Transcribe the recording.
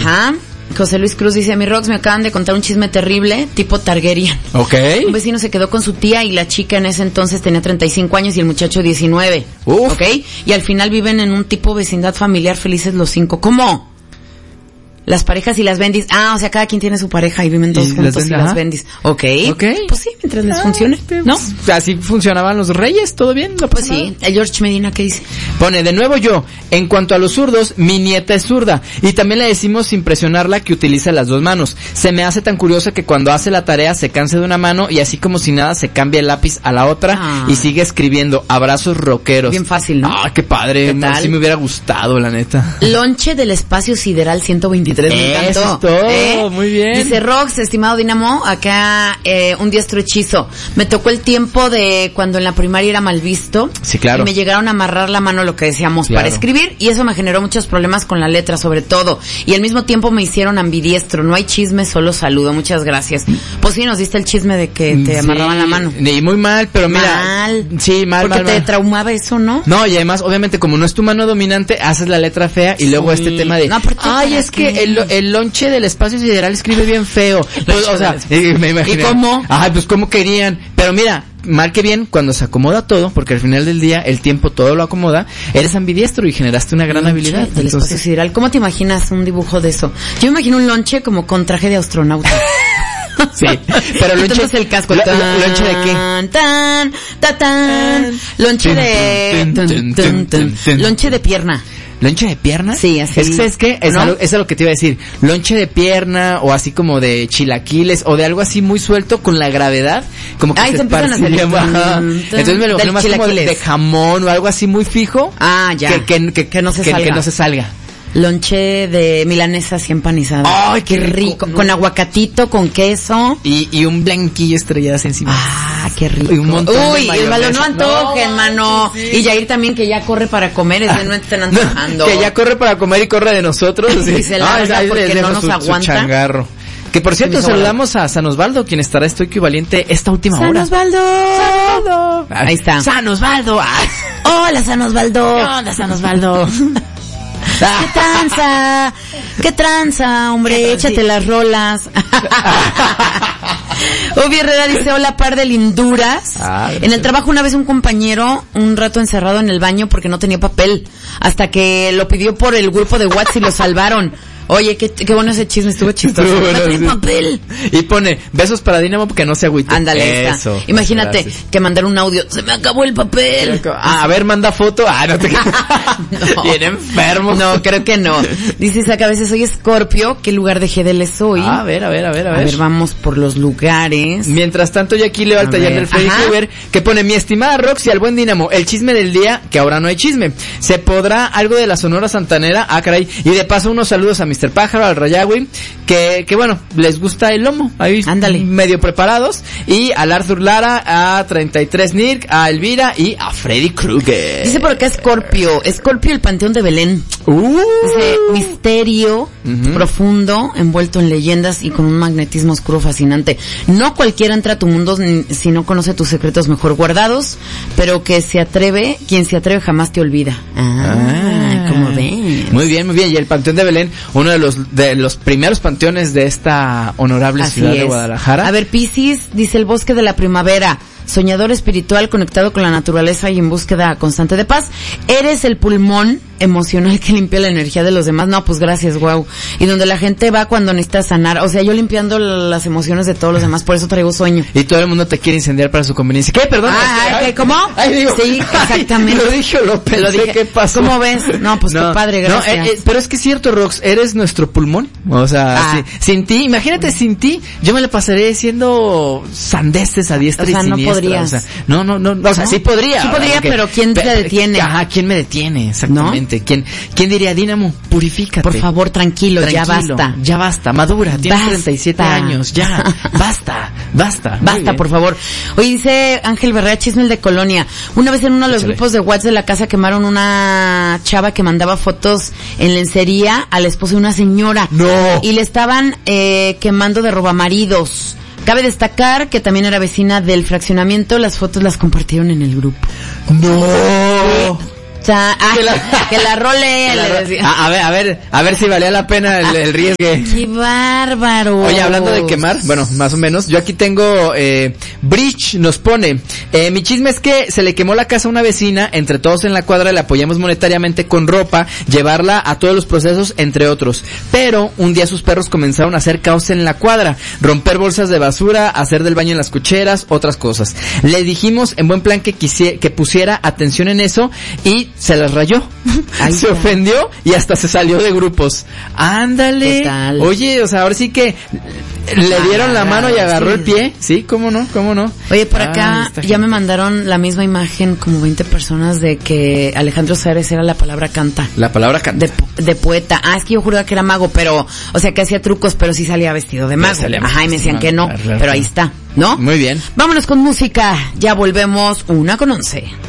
Ajá. José Luis Cruz dice, mi Rox, me acaban de contar un chisme terrible, tipo Targaryen. Ok. Un vecino se quedó con su tía y la chica en ese entonces tenía 35 años y el muchacho 19. Uf. Ok. Y al final viven en un tipo vecindad familiar felices los 5. ¿Cómo? Las parejas y las bendis. Ah, o sea, cada quien tiene su pareja y viven todos juntos y las bendis. Ok. Pues sí, mientras les funcione, ¿no? Así funcionaban los reyes, ¿todo bien? ¿No pues sí. El George Medina, ¿qué dice? Pone, de nuevo yo, en cuanto a los zurdos, mi nieta es zurda. Y también le decimos sin presionarla que utilice las dos manos. Se me hace tan curioso que cuando hace la tarea se canse de una mano y así como si nada se cambia el lápiz a la otra y sigue escribiendo. Abrazos rockeros. Bien fácil, ¿no? Ah, qué padre. Sí me hubiera gustado, la neta. Lonche del espacio sideral 123. Me encantó. Eso es todo, muy bien. Dice Rox, estimado Dinamo, acá un diestro hechizo. Me tocó el tiempo de cuando en la primaria era mal visto. Sí, claro. Y me llegaron a amarrar la mano, lo que decíamos, para escribir, y eso me generó muchos problemas con la letra, sobre todo. Y al mismo tiempo me hicieron ambidiestro. No hay chisme, solo saludo. Muchas gracias. Pues sí, nos diste el chisme de que te amarraban la mano. Y muy mal, pero mira. Mal. Sí, mal, porque mal, te traumaba eso, ¿no? No, y además, obviamente, como no es tu mano dominante, haces la letra fea y luego este tema de, no, ay, es que el lonche del espacio sideral escribe bien feo. Pues, o sea, me imaginé. ¿Y cómo? Ay, pues cómo querían. Pero mira, mal que bien, cuando se acomoda todo, porque al final del día el tiempo todo lo acomoda, eres ambidiestro y generaste una gran habilidad. Del espacio sideral. ¿Cómo te imaginas un dibujo de eso? Yo me imagino un lonche como con traje de astronauta. Sí, pero lonche es el casco. ¿Lonche de qué? Lonche de lonche de pierna. ¿Lonche de pierna? Sí, así. Es que eso es lo que te iba a decir. Lonche de pierna o así como de chilaquiles o de algo así muy suelto con la gravedad, como que se empiezan a hacer. Entonces me lo imagino más como de jamón o algo así muy fijo. Ah, ya. Que no se salga. Lonche de milanesa así empanizada. ¡Ay, qué rico! No. Con aguacatito, con queso. Y un blanquillo estrelladas encima. ¡Ah, qué rico! Y un montón de mayonesa. No antojen, mano. Sí. Y Yair también, que ya corre para comer, es de no estén antojando. Que ya corre para comer y corre de nosotros. Y se larga porque no nos aguanta. Su changarro. Que por cierto, saludamos a San Osvaldo, quien estará estoico y valiente esta última hora. ¡San Osvaldo! Ahí está. ¡San Osvaldo! ¡Hola, San Osvaldo! ¿Qué onda, San Osvaldo? ¿Qué tranza, hombre? Échate las rolas. Obi Herrera dice, hola, par de linduras. En el trabajo una vez un compañero, un rato encerrado en el baño porque no tenía papel, hasta que lo pidió por el grupo de WhatsApp y lo salvaron. Oye, qué bueno ese chisme, estuvo chistoso. No tiene papel. Y pone, besos para Dinamo porque no se agüite. Ándale, eso. Imagínate que mandar un audio, se me acabó el papel. A ver, manda foto. No te no. Bien enfermo. No, creo que no. Dice Isaac, a veces soy Escorpio, ¿qué lugar de GDL soy? A ver. A ver, vamos por los lugares. Mientras tanto, yo aquí leo al taller del Freddy Krueger, que pone, mi estimada Roxy, al buen Dinamo, el chisme del día, que ahora no hay chisme. ¿Se podrá algo de la Sonora Santanera? Ah, caray. Y de paso, unos saludos a Mr. Pájaro, al Rayawi, que bueno, les gusta el lomo, ahí medio preparados, y al Arthur Lara, a 33 Nirk, a Elvira y a Freddy Krueger. Dice por acá Escorpio, el Panteón de Belén. Dice, misterio profundo, envuelto en leyendas y con un magnetismo oscuro fascinante. No cualquiera entra a tu mundo si no conoce tus secretos mejor guardados, pero quien se atreve jamás te olvida. ¿Cómo ven? Muy bien. Y el Panteón de Belén, uno de los primeros panteones de esta honorable ciudad de Guadalajara. A ver, Piscis dice, el bosque de la primavera, soñador espiritual conectado con la naturaleza y en búsqueda constante de paz. Eres el pulmón emocional que limpia la energía de los demás. No, pues gracias, wow. Y donde la gente va cuando necesita sanar. O sea, yo limpiando las emociones de todos los demás, por eso traigo sueño. Y todo el mundo te quiere incendiar para su conveniencia. ¿Qué? Perdón. ¿Cómo? Digo, sí, exactamente. Lo dije, lo dije. ¿Qué pasó? ¿Cómo ves? No, pues qué padre, gracias. Pero es que es cierto, Rox, eres nuestro pulmón. O sea, sin ti, imagínate, sin ti, yo me la pasaré diciendo sandeces a diestra y siniestra. No podrías. O sea, no, o sea, sí podría. Sí podría, pero ¿quién te detiene? ¿Quién me detiene? Exactamente. ¿No? ¿Quién diría, Dinamo, purifícate? Por favor, tranquilo, ya basta. Ya basta, madura, tienes 37 años, ya, basta. Basta, por favor. Oye, dice Ángel Berrea, chisme el de Colonia. Una vez en uno de los grupos de WhatsApp de la casa quemaron una chava que mandaba fotos en lencería a la esposa de una señora. No. Y le estaban quemando de robamaridos. Cabe destacar que también era vecina del fraccionamiento. Las fotos las compartieron en el grupo. No. Que la role. A ver si valía la pena el riesgo. ¡Qué bárbaro! Oye, hablando de quemar, bueno, más o menos, yo aquí tengo, Bridge nos pone, mi chisme es que se le quemó la casa a una vecina, entre todos en la cuadra le apoyamos monetariamente con ropa, llevarla a todos los procesos, entre otros. Pero un día sus perros comenzaron a hacer caos en la cuadra, romper bolsas de basura, hacer del baño en las cocheras, otras cosas. Le dijimos en buen plan que pusiera atención en eso y se las rayó. Se ofendió y hasta se salió de grupos. Ándale. Total. Oye, o sea, ahora sí que le dieron la mano y agarró el pie. Sí, cómo no. Oye, por acá ya me mandaron la misma imagen, como 20 personas, de que Alejandro Suárez era la palabra canta. La palabra canta. De poeta. Es que yo juraba que era mago, pero, o sea, que hacía trucos, pero sí salía vestido de mago. Ajá, y me decían que no, pero ahí está, ¿no? Muy bien. Vámonos con música. Ya volvemos, 1:11.